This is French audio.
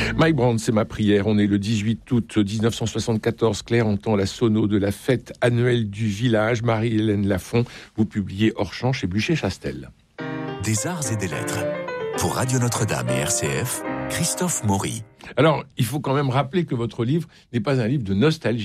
Mike Brand, c'est ma prière. On est le 18 août 1974. Claire entend la sono de la fête annuelle du village. Marie-Hélène Lafont, vous publiez Hors-champ chez Blücher-Chastel. Des arts et des lettres. Pour Radio Notre-Dame et RCF, Christophe Maury. Alors, il faut quand même rappeler que votre livre n'est pas un livre de nostalgie.